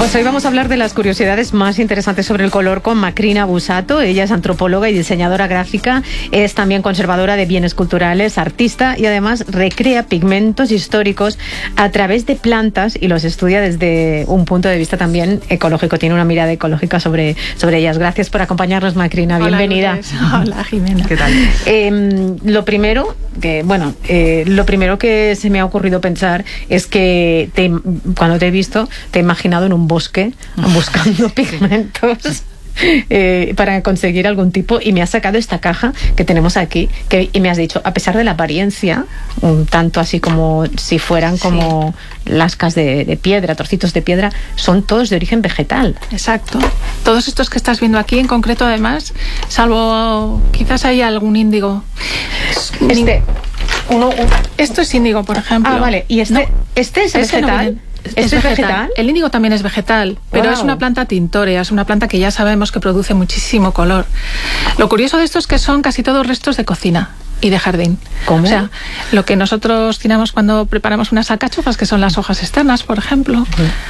Pues hoy vamos a hablar de las curiosidades más interesantes sobre el color con Macrina Busato. Ella es antropóloga y diseñadora gráfica, es también conservadora de bienes culturales, artista y además recrea pigmentos históricos a través de plantas y los estudia desde un punto de vista también ecológico. Tiene una mirada ecológica sobre ellas. Gracias por acompañarnos, Macrina. Bienvenida. Hola, Jimena. ¿Qué tal? Lo primero que se me ha ocurrido pensar es que cuando te he visto te he imaginado en un bosque buscando pigmentos para conseguir algún tipo, y me has sacado esta caja que tenemos aquí y me has dicho, a pesar de la apariencia, un tanto así como si fueran como lascas de piedra, trocitos de piedra, son todos de origen vegetal. Exacto. Todos estos que estás viendo aquí en concreto, además, salvo quizás hay algún índigo. Esto es índigo, por ejemplo. Ah, vale. ¿Y este es vegetal? ¿Es vegetal? El índigo también es vegetal, pero es una planta tintorea, es una planta que ya sabemos que produce muchísimo color. Lo curioso de esto es que son casi todos restos de cocina y de jardín. ¿Cómo? O sea, lo que nosotros tiramos cuando preparamos unas alcachofas, que son las hojas externas, por ejemplo,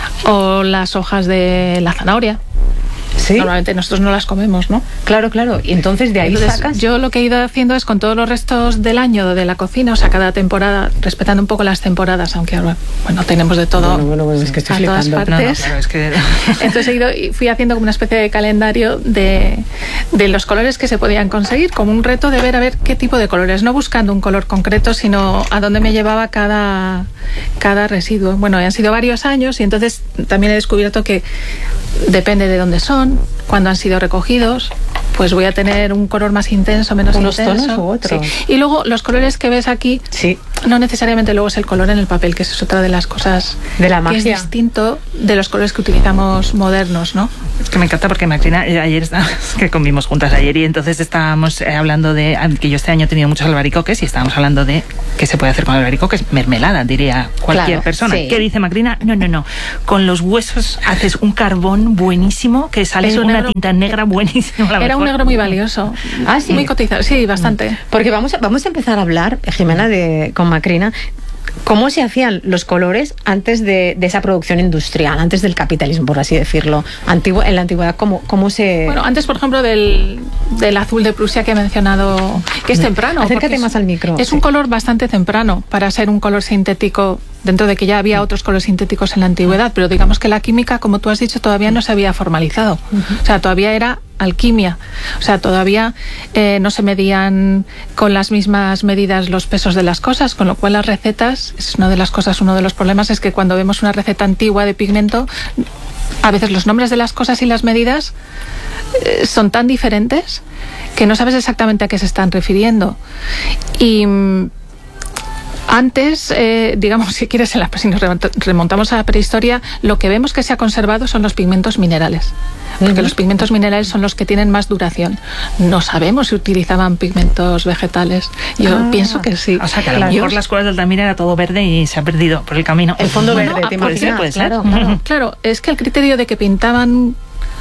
o las hojas de la zanahoria. ¿Sí? Normalmente nosotros no las comemos, ¿no? Claro. Y entonces de ahí sacas. Yo lo que he ido haciendo es con todos los restos del año de la cocina, o sea, cada temporada, respetando un poco las temporadas, aunque ahora, bueno, tenemos de todo. Bueno, es que estoy flipando. Todas partes. Claro, es que... Entonces fui haciendo como una especie de calendario de los colores que se podían conseguir, como un reto de ver a ver qué tipo de colores, no buscando un color concreto, sino a dónde me llevaba cada residuo. Bueno, han sido varios años y entonces también he descubierto que depende de dónde son, cuando han sido recogidos, pues voy a tener un color más intenso, menos intenso. Unos tonos u otros. Sí. Y luego los colores que ves aquí, no necesariamente luego es el color en el papel, que eso es otra de las cosas de la magia. Que es distinto de los colores que utilizamos modernos, ¿no? Es que me encanta porque Macrina, ayer que comimos juntas ayer y entonces estábamos hablando de que yo este año he tenido muchos albaricoques y estábamos hablando de qué se puede hacer con albaricoques, mermelada, diría cualquier persona. Sí. ¿Qué dice Macrina? No. Con los huesos haces un carbón buenísimo que sale una tinta negra buenísima. Era un negro muy valioso. Ah, sí. Muy cotizado, sí, bastante. Porque vamos a empezar a hablar, Jimena, con Macrina, cómo se hacían los colores antes de esa producción industrial, antes del capitalismo, por así decirlo. En la antigüedad, ¿cómo se...? Bueno, antes, por ejemplo, del azul de Prusia que he mencionado, que es temprano. Acércate más al micro. Es un color bastante temprano para ser un color sintético, dentro de que ya había otros colores sintéticos en la antigüedad, pero digamos que la química, como tú has dicho, todavía no se había formalizado. O sea, todavía era alquimia. O sea, todavía no se medían con las mismas medidas los pesos de las cosas, con lo cual las recetas, es una de las cosas, uno de los problemas es que cuando vemos una receta antigua de pigmento, a veces los nombres de las cosas y las medidas son tan diferentes que no sabes exactamente a qué se están refiriendo. Y antes, digamos, si quieres, si nos remontamos a la prehistoria, lo que vemos que se ha conservado son los pigmentos minerales. Porque los pigmentos minerales son los que tienen más duración. No sabemos si utilizaban pigmentos vegetales. Yo pienso que sí. O sea, que a lo mejor las cuevas del Altamira era todo verde y se ha perdido por el camino. El fondo verde, ¿te imaginas? Puede ser. Claro, es que el criterio de que pintaban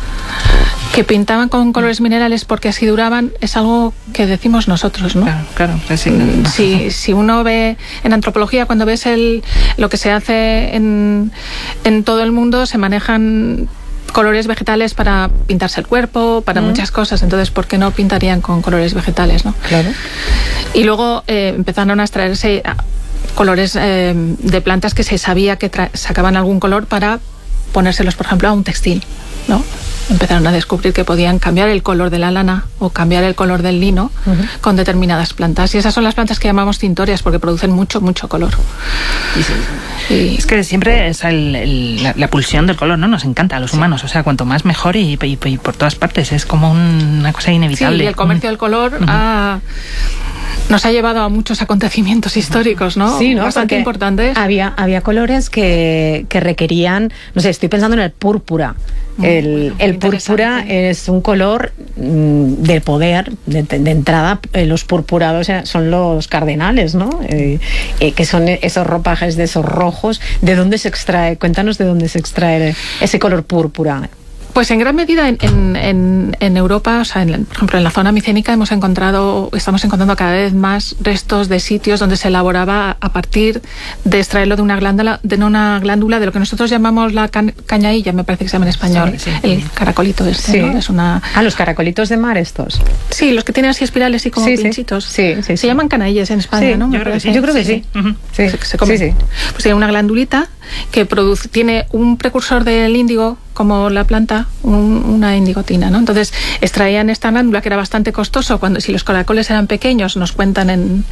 con colores minerales porque así duraban es algo que decimos nosotros, ¿no? Claro. Si uno ve en antropología, cuando ves lo que se hace en todo el mundo, se manejan colores vegetales para pintarse el cuerpo, para muchas cosas. Entonces, ¿por qué no pintarían con colores vegetales, no? Claro. Y luego empezaron a extraerse colores de plantas que se sabía que sacaban algún color para ponérselos, por ejemplo, a un textil, ¿no? Empezaron a descubrir que podían cambiar el color de la lana o cambiar el color del lino con determinadas plantas. Y esas son las plantas que llamamos tintorias porque producen mucho color. Es que siempre es la pulsión del color, ¿no? Nos encanta a los humanos. O sea, cuanto más mejor y por todas partes. Es como una cosa inevitable. Sí, y el comercio del color nos ha llevado a muchos acontecimientos históricos, ¿no? Sí, ¿no? Bastante importantes. Había colores que requerían, no sé, estoy pensando en el púrpura. El púrpura es un color de poder, de entrada. Los purpurados son los cardenales, ¿no? Que son esos ropajes de esos rojos. ¿De dónde se extrae? Cuéntanos de dónde se extrae ese color púrpura. Pues en gran medida en Europa, o sea, por ejemplo, en la zona micénica estamos encontrando cada vez más restos de sitios donde se elaboraba a partir de extraerlo de una glándula de lo que nosotros llamamos la cañailla, me parece que se llama en español, sí. El caracolito este, sí. ¿No? Es una... los caracolitos de mar estos. Sí, los que tienen así espirales y como pinchitos. Se llaman canallas en España, ¿no? Yo creo que sí. Uh-huh. Se come. Sí. Pues tiene una glandulita que tiene un precursor del índigo, como la planta, una indigotina, ¿no? Entonces extraían esta glándula, que era bastante costoso si los caracoles eran pequeños. Nos cuentan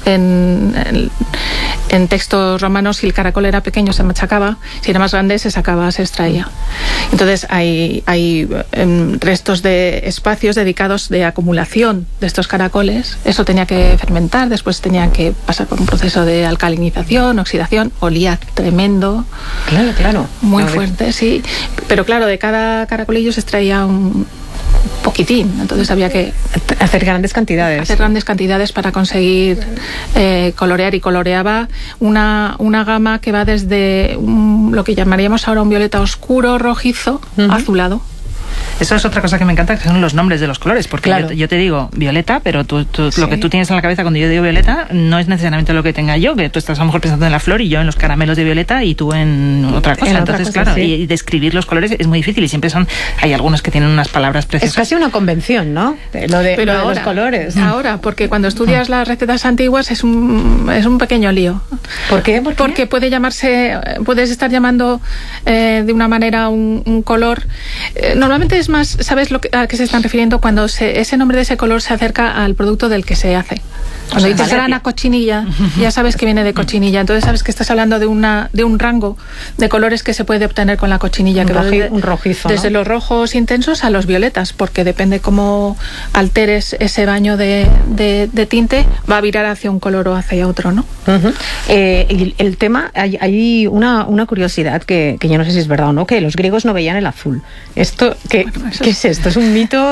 en textos romanos, si el caracol era pequeño se machacaba, si era más grande se extraía. Entonces hay restos de espacios dedicados de acumulación de estos caracoles. Eso tenía que fermentar, después tenía que pasar por un proceso de alcalinización, oxidación, olía tremendo. Claro. Muy fuerte, sí. Pero claro, de cada caracolillo se extraía un poquitín, entonces había que hacer grandes cantidades para conseguir colorear, y coloreaba una gama que va desde lo que llamaríamos ahora un violeta oscuro, rojizo, azulado. Eso es otra cosa que me encanta, que son los nombres de los colores, porque yo te digo violeta, pero lo que tú tienes en la cabeza cuando yo digo violeta no es necesariamente lo que tenga yo, que tú estás a lo mejor pensando en la flor y yo en los caramelos de violeta y tú en otra cosa. Entonces, y describir los colores es muy difícil, y siempre hay algunos que tienen unas palabras preciosas. Es casi una convención, ¿no? Lo de los colores. Ahora, porque cuando estudias las recetas antiguas es un pequeño lío. ¿Por qué? Porque puedes estar llamando de una manera un color. Normalmente es más, ¿sabes a qué se están refiriendo cuando ese nombre de ese color se acerca al producto del que se hace? Cuando dices grana cochinilla, ya sabes que viene de cochinilla, entonces sabes que estás hablando de un rango de colores que se puede obtener con la cochinilla, que va un rojizo, desde los rojos intensos a los violetas, porque depende cómo alteres ese baño de tinte, va a virar hacia un color o hacia otro, ¿no? El tema, hay una curiosidad que yo no sé si es verdad o no, que los griegos no veían el azul. ¿Esto qué es esto? ¿Es un mito?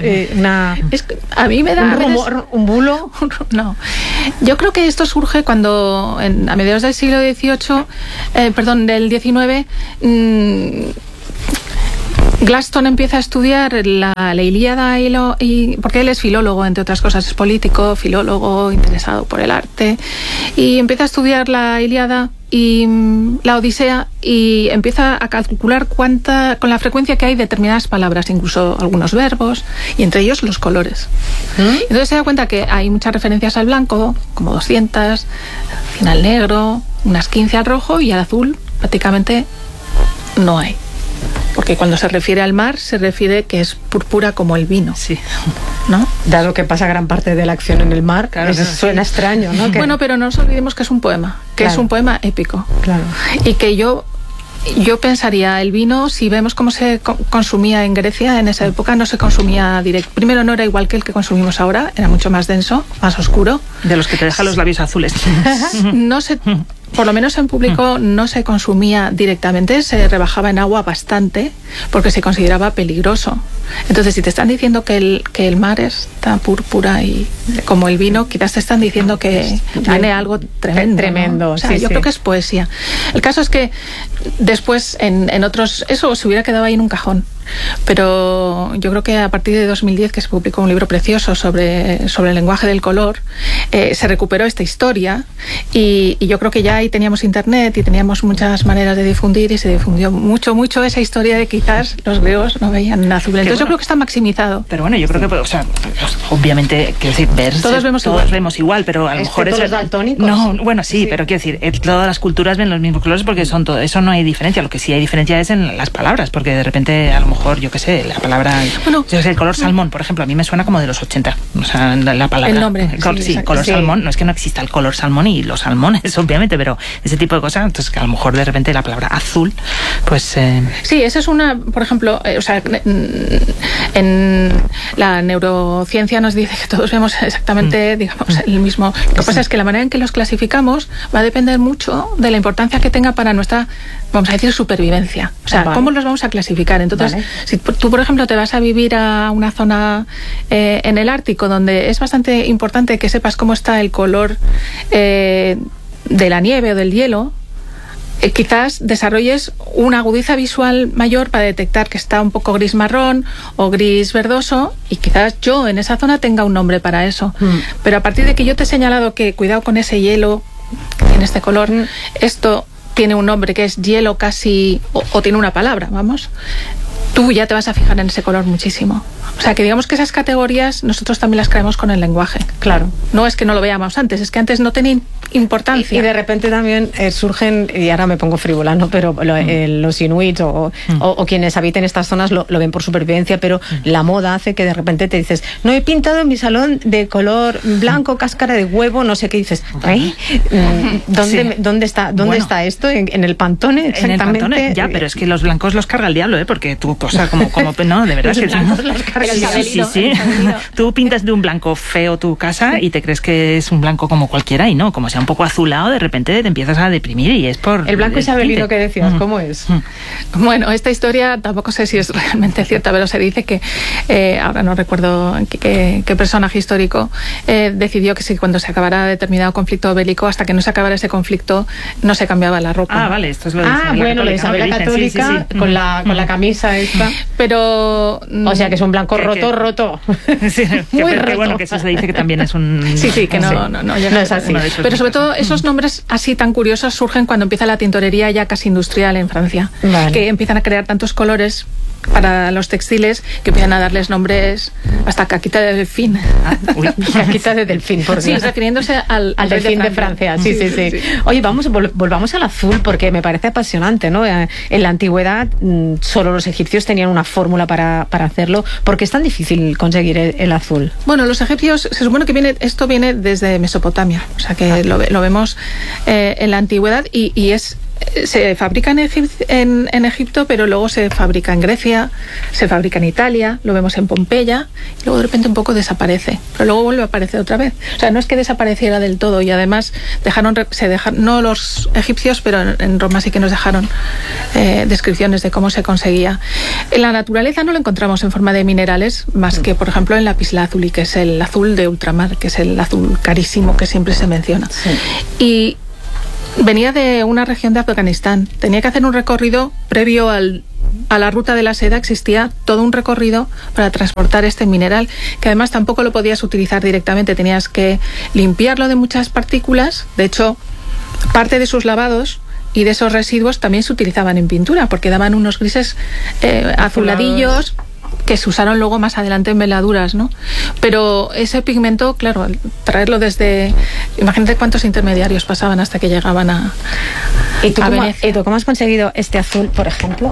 A mí me da un bulo. No. Yo creo que esto surge cuando a mediados del siglo XVIII, del XIX, Gladstone empieza a estudiar la Ilíada porque él es filólogo, entre otras cosas, es político, filólogo, interesado por el arte, y empieza a estudiar la Ilíada y la Odisea, y empieza a calcular con la frecuencia que hay determinadas palabras, incluso algunos verbos, y entre ellos los colores. Entonces se da cuenta que hay muchas referencias al blanco, como 200, 100 al negro, unas 15 al rojo, y al azul prácticamente no hay. Porque cuando se refiere al mar, se refiere que es púrpura como el vino. Sí. ¿No? Dado que pasa gran parte de la acción en el mar, suena extraño, ¿no? Bueno, pero no nos olvidemos que es un poema, es un poema épico. Claro. Y que yo pensaría, el vino, si vemos cómo se consumía en Grecia en esa época, no se consumía directo. Primero, no era igual que el que consumimos ahora, era mucho más denso, más oscuro. De los que te dejan los labios azules. Por lo menos en público no se consumía directamente, se rebajaba en agua bastante porque se consideraba peligroso. Entonces, si te están diciendo que el mar está púrpura y como el vino, quizás te están diciendo que tiene algo tremendo. ¿No? O sea, yo creo que es poesía. El caso es que después en otros, eso se hubiera quedado ahí en un cajón. Pero yo creo que a partir de 2010, que se publicó un libro precioso sobre el lenguaje del color, se recuperó esta historia, y yo creo que ya ahí teníamos internet y teníamos muchas maneras de difundir, y se difundió mucho esa historia de quizás los griegos no veían azul. Entonces yo creo que está maximizado. Pero bueno, yo creo que, obviamente, quiero decir, todos vemos igual, pero a lo mejor los daltónicos. No, bueno, sí, pero quiero decir, todas las culturas ven los mismos colores porque son todo, eso no hay diferencia. Lo que sí hay diferencia es en las palabras, porque de repente a lo mejor, yo qué sé, la palabra, el color salmón, por ejemplo, a mí me suena como de los 80, o sea, la palabra, el nombre, color salmón, no es que no exista el color salmón y los salmones, obviamente, pero ese tipo de cosas, entonces que a lo mejor de repente la palabra azul, pues... Sí, esa es una, por ejemplo, en la neurociencia nos dice que todos vemos exactamente, digamos, el mismo. Lo que pasa es que la manera en que los clasificamos va a depender mucho de la importancia que tenga para nuestra, vamos a decir, supervivencia. O sea, cómo los vamos a clasificar. Entonces, si tú, por ejemplo, te vas a vivir a una zona en el Ártico, donde es bastante importante que sepas cómo está el color de la nieve o del hielo, quizás desarrolles una agudeza visual mayor para detectar que está un poco gris marrón o gris verdoso, y quizás yo en esa zona tenga un nombre para eso. Pero a partir de que yo te he señalado que cuidado con ese hielo que tiene este color, esto tiene un nombre que es hielo casi, o tiene una palabra, vamos, tú ya te vas a fijar en ese color muchísimo. O sea, que digamos que esas categorías nosotros también las creamos con el lenguaje. Claro. No es que no lo veamos antes, es que antes no tenía importancia. Y de repente también surgen, y ahora me pongo frívola, ¿no? Pero los inuits o quienes habiten estas zonas lo ven por supervivencia, pero la moda hace que de repente te dices, no he pintado mi salón de color blanco, cáscara de huevo, no sé qué, dices, ¿dónde está esto? ¿En el Pantone? Exactamente. En el Pantone, ya, pero es que los blancos los carga el diablo, porque tú, o sea, como no, de verdad. Sí. Tú pintas de un blanco feo tu casa y te crees que es un blanco como cualquiera, y no, como sea un poco azulado, de repente te empiezas a deprimir, y es por... El blanco isabelino que decías, ¿cómo es? Bueno, esta historia tampoco sé si es realmente cierta, pero se dice que, ahora no recuerdo qué personaje histórico decidió que si cuando se acabara determinado conflicto bélico, hasta que no se acabara ese conflicto, no se cambiaba la ropa. Vale, esto es lo de bueno, la Isabel la Católica, sí. Con la camisa esta. Pero... O sea, que es un blanco roto. Sí, muy roto. Bueno, que eso se dice que también es un... Sí, que no es así. Pero sobre todo esos nombres así tan curiosos surgen cuando empieza la tintorería ya casi industrial en Francia. Vale. Que empiezan a crear tantos colores para los textiles que empiezan a darles nombres hasta caquita de delfín. Caquita de delfín, por Dios. Sí, refiriéndose al delfín de Francia. Sí. Oye, volvamos al azul, porque me parece apasionante, ¿no? En la antigüedad solo los egipcios tenían una fórmula para hacerlo. ¿Por qué es tan difícil conseguir el azul? Bueno, los egipcios, se supone que esto viene desde Mesopotamia, o sea que lo vemos en la antigüedad, y se fabrica en Egipto, pero luego se fabrica en Grecia, se fabrica en Italia, lo vemos en Pompeya, y luego de repente un poco desaparece, pero luego vuelve a aparecer otra vez. O sea, no es que desapareciera del todo, y además no los egipcios, pero en Roma sí que nos dejaron descripciones de cómo se conseguía. En la naturaleza no lo encontramos en forma de minerales, más que, por ejemplo, en lapislázuli, que es el azul de ultramar, que es el azul carísimo que siempre se menciona. Sí. Y venía de una región de Afganistán. Tenía que hacer un recorrido previo a la ruta de la seda. Existía todo un recorrido para transportar este mineral, que además tampoco lo podías utilizar directamente. Tenías que limpiarlo de muchas partículas. De hecho, parte de sus lavados y de esos residuos también se utilizaban en pintura, porque daban unos grises azuladillos, que se usaron luego más adelante en veladuras, ¿no? Pero ese pigmento, claro, traerlo desde... Imagínate cuántos intermediarios pasaban hasta que llegaban a Venecia. ¿Y tú cómo has conseguido este azul, por ejemplo?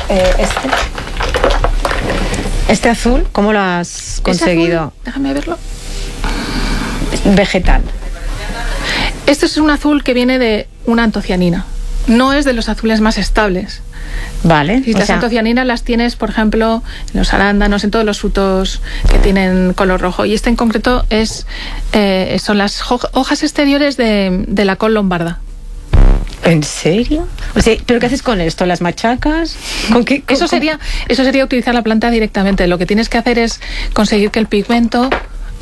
Este azul, ¿cómo lo has conseguido? Azul, déjame verlo. Vegetal. Este es un azul que viene de una antocianina. No es de los azules más estables. Vale. Y las antocianinas las tienes, por ejemplo, en los arándanos, en todos los frutos que tienen color rojo. Y este en concreto son las hojas exteriores de la col lombarda. ¿En serio? O sea, ¿pero qué haces con esto? ¿Las machacas? ¿Con qué? Eso sería utilizar la planta directamente. Lo que tienes que hacer es conseguir que el pigmento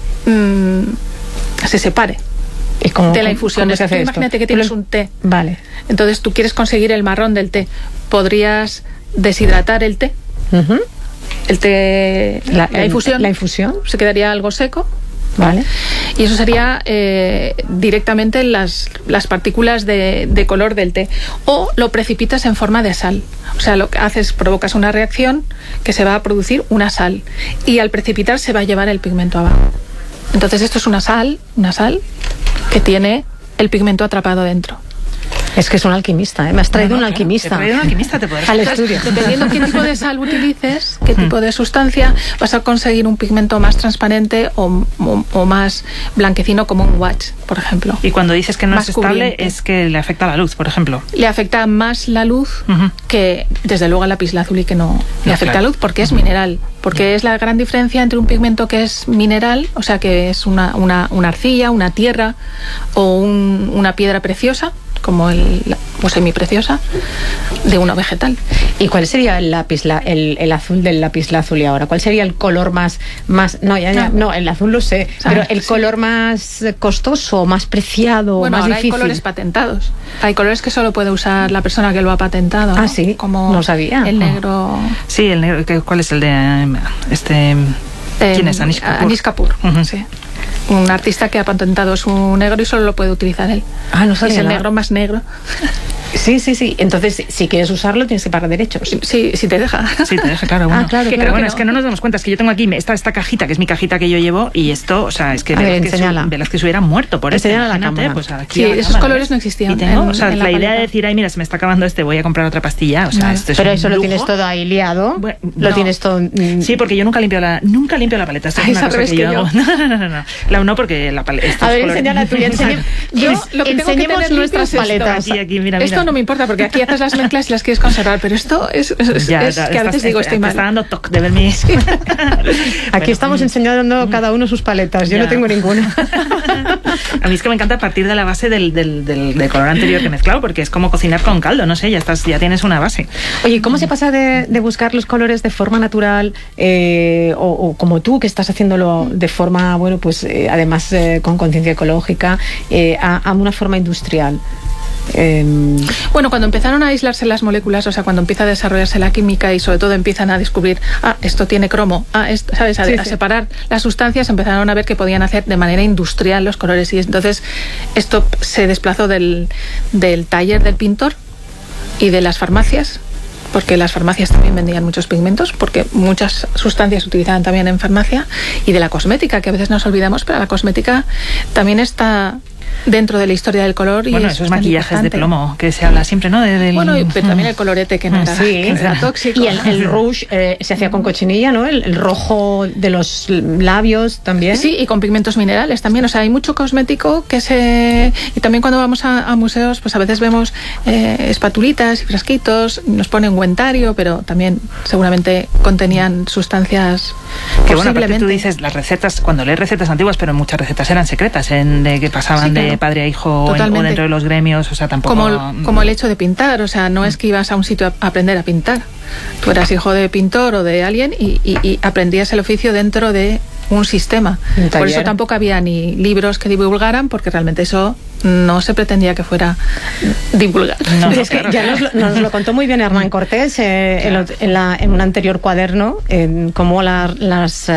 se separe de la infusión. Imagínate que tienes un té. Vale. Entonces tú quieres conseguir el marrón del té. Podrías deshidratar el té. El té, la infusión. La infusión. Se quedaría algo seco. Vale. Y eso sería directamente las partículas de color del té. O lo precipitas en forma de sal. O sea, lo que haces, provocas una reacción que se va a producir una sal. Y al precipitar se va a llevar el pigmento abajo. Entonces esto es una sal que tiene el pigmento atrapado dentro. Es que es un alquimista, ¿eh? Me has traído un alquimista. Te he traído un alquimista, te puedes al estudio. Dependiendo qué tipo de sal utilices, qué tipo de sustancia, vas a conseguir un pigmento más transparente o más blanquecino, como un watch, por ejemplo. Y cuando dices que no es estable, es que le afecta la luz, por ejemplo. Le afecta más la luz que, desde luego, el lapislázuli, que no le afecta la luz, porque es mineral. Porque es la gran diferencia entre un pigmento que es mineral, o sea, que es una arcilla, una tierra o una piedra preciosa, como o semipreciosa de uno vegetal. ¿Y cuál sería el lápiz, el azul del lapislázuli ahora? ¿Cuál sería el color más no, el azul lo sé, pero el color más costoso, más preciado, bueno, más ahora difícil? Hay colores patentados. Hay colores que solo puede usar la persona que lo ha patentado. Ah, sí, como no sabía. El negro. Sí, el negro. ¿Cuál es el de ¿quién es? Anish Kapoor. Sí. Un artista que ha patentado su negro y solo lo puede utilizar él. Ah, no sabía. Es el negro más negro. Sí. Entonces, si quieres usarlo, tienes que pagar derechos. Sí, si te deja. Sí, te deja, claro. Bueno. Claro. Pero bueno, es que no nos damos cuenta. Es que yo tengo aquí esta cajita, que es mi cajita que yo llevo, y esto, o sea, es que Velázquez hubiera muerto por esto. Enséñala a la cámara. Pues aquí sí, esos colores no existían. Y tengo, la idea de decir, ay, mira, se me está acabando voy a comprar otra pastilla. O sea, esto es pero eso lo tienes todo ahí liado. Bueno, lo tienes todo. Sí, porque yo nunca limpio la paleta. Esto es una cosa que yo hago. No, porque la paleta. A ver, enseña la tuya. Enseñemos nuestras paletas. Mira. Esto no me importa porque aquí haces las mezclas y las quieres conservar, pero esto es que a veces digo estoy mal. Me está dando toque de ver mis... Aquí estamos enseñando cada uno sus paletas. Yo no tengo ninguna. A mí es que me encanta partir de la base del color anterior que he mezclado, porque es como cocinar con caldo, no sé, ya tienes una base. Oye, ¿cómo se pasa de buscar los colores de forma natural o como tú, que estás haciéndolo de forma, bueno, pues además con conciencia ecológica, a una forma industrial? Bueno, cuando empezaron a aislarse las moléculas, o sea, cuando empieza a desarrollarse la química y sobre todo empiezan a descubrir, esto tiene cromo, esto, ¿sabes? A separar las sustancias, empezaron a ver que podían hacer de manera industrial los colores y entonces esto se desplazó del taller del pintor y de las farmacias, porque las farmacias también vendían muchos pigmentos, porque muchas sustancias se utilizaban también en farmacia, y de la cosmética, que a veces nos olvidamos, pero la cosmética también está dentro de la historia del color. Bueno, esos maquillajes de plomo que se habla siempre, ¿no? Bueno, pero también el colorete que no era tóxico. Y el rouge se hacía con cochinilla, ¿no? El rojo de los labios también. Sí, y con pigmentos minerales también. O sea, hay mucho cosmético y también cuando vamos a museos, pues a veces vemos espatulitas y frasquitos, nos pone ungüentario, pero también seguramente contenían sustancias. Que bueno, aparte tú dices las recetas, cuando lees recetas antiguas, pero muchas recetas eran secretas, de que pasaban de padre a hijo o dentro de los gremios, o sea, tampoco... Como el hecho de pintar, o sea, no es que ibas a un sitio a aprender a pintar. Tú eras hijo de pintor o de alguien y aprendías el oficio dentro de un sistema. Por eso tampoco había ni libros que divulgaran, porque realmente eso no se pretendía que fuera divulgar. No, es que ya nos lo contó muy bien Hernán Cortés en un anterior cuaderno, cómo las